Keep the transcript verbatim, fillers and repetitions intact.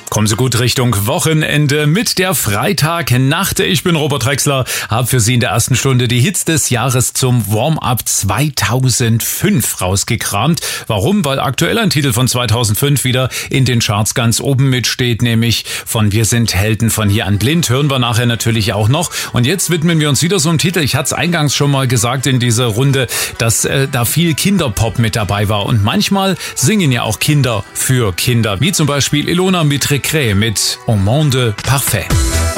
Kommen Sie gut Richtung Wochenende mit der Freitagnacht. Ich bin Robert Drexler, habe für Sie in der ersten Stunde die Hits des Jahres zum Warm-Up zweitausendfünf rausgekramt. Warum? Weil aktuell ein Titel von zweitausendfünf wieder in den Charts ganz oben mitsteht, nämlich von Wir sind Helden von Hier an Blind. Hören wir nachher natürlich auch noch. Und jetzt widmen wir uns wieder so einem Titel. Ich hatte es eingangs schon mal gesagt in dieser Runde, dass äh, da viel Kinderpop mit dabei war. Und manchmal singen ja auch Kinder für Kinder, wie zum Beispiel Ilona Mitre mit Au Monde Parfait.